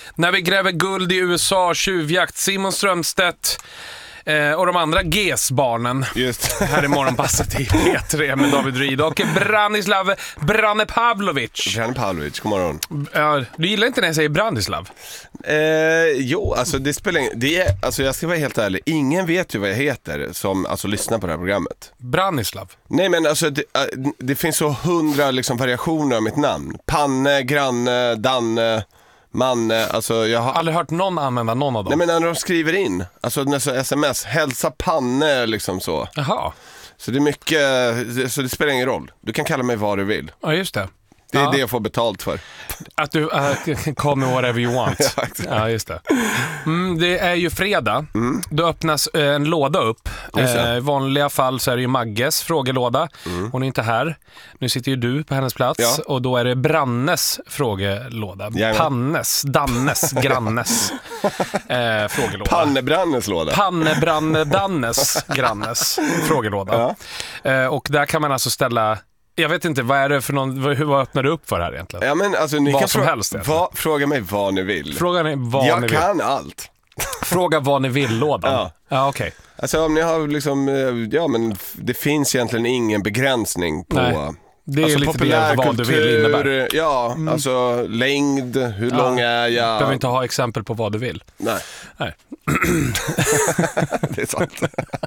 När vi gräver guld i USA, tjuvjakt, Simon Strömstedt och de andra GES-barnen. Just. Här är morgonpasset i P3 med David Ryd och Branislav Brane Pavlovic. Brane Pavlovic, god morgon. Du gillar inte när jag säger Branislav? Jo, alltså det spelar alltså jag ska vara helt ärlig. Ingen vet ju vad jag heter som alltså lyssnar på det här programmet. Branislav? Nej, men alltså det finns så 100 liksom variationer av mitt namn. Panne, granne, Danne, Manne, alltså jag har aldrig hört någon använda någon av dem. Nej, men när de skriver in, alltså när sms, hälsa Panne liksom så. Jaha. Så det är mycket, så det spelar ingen roll. Du kan kalla mig vad du vill. Ja, just det. Det är det jag får betalt för. Att du call me whatever you want. Ja, just det. Det är ju fredag. Då öppnas en låda upp. I vanliga fall så är det ju Magges frågelåda. Hon är inte här. Nu sitter ju du på hennes plats. Ja. Och då är det Brannes frågelåda. Jajamän. Pannes, Dannes, Grannes frågelåda. Pannebrannes låda. Dannes, Grannes frågelåda. Ja. Och där kan man alltså ställa... Jag vet inte, vad är det för vad öppnar du upp för här egentligen? Ja, men alltså, ni vad kan som helst. Fråga mig vad ni vill. Fråga ni vad jag ni vill. Jag kan allt. Fråga vad ni vill, lådan. Ja, okej. Alltså om ni har liksom, men det finns egentligen ingen begränsning på... Nej. Det är alltså lite det vad du vill innebär. Ja, alltså längd, hur lång är jag? Du behöver inte ha exempel på vad du vill. Nej. Det är sant.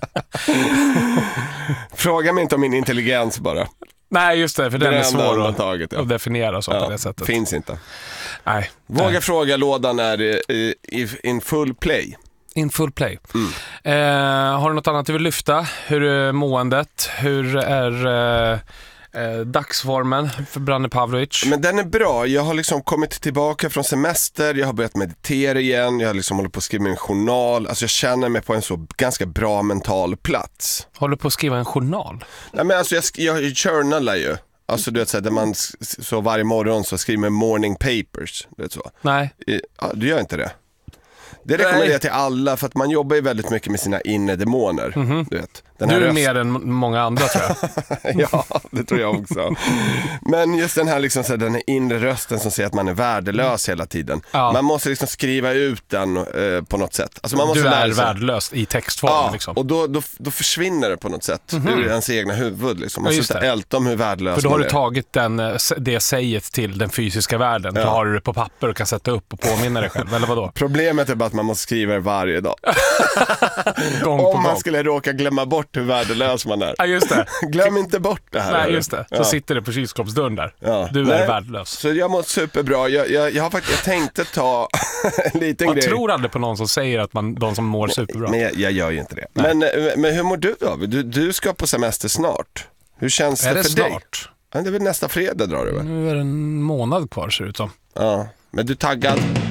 Fråga mig inte om min intelligens bara. Nej, just det, för den är svår att definiera så på det sättet. Finns inte. Nej. Våga fråga lådan är in full play. In full play. Har du något annat du vill lyfta? Hur är måendet? Hur är... dagsformen för Brane Pavlovic? Men den är bra. Jag har liksom kommit tillbaka från semester. Jag har börjat meditera igen. Jag har liksom hållit på att skriva en journal. Alltså jag känner mig på en så ganska bra mental plats. Håller på att skriva en journal? Nej, men alltså jag journalar ju. Alltså du vet så här, där man så varje morgon så skriver man morning papers, du vet så. Nej. Du gör inte det. Det rekommenderar jag till alla för att man jobbar ju väldigt mycket med sina inre demoner. Du vet. Du är mer än många andra, tror jag. Ja, det tror jag också. Men just den här, liksom, så här, den här inre rösten som säger att man är värdelös hela tiden. Ja. Man måste liksom skriva ut den på något sätt. Alltså, man måste du är värdelös i textform. Ja, liksom. Och då försvinner det på något sätt ur ens egna huvud. Liksom. Man måste älta om hur värdelös man är. För då har du tagit det säget till den fysiska världen. Då har du det på papper och kan sätta upp och påminna dig själv, eller vadå? Problemet är bara att man måste skriva det varje dag. Om man skulle råka glömma bort hur värdelös man är. Ja, just det. Glöm inte bort det här. Nej, just det. Så sitter det på kylskåpsdörren där. Ja. Du är värdelös. Så jag mår superbra. Jag tänkte ta en liten grej. Jag tror aldrig på någon som säger att de som mår superbra. Men jag gör ju inte det. Men hur mår du då? Du ska på semester snart. Hur känns det för dig? Snart? Det är väl nästa fredag drar du väl? Nu är det en månad kvar, ser det ut som. Ja, men du är taggad?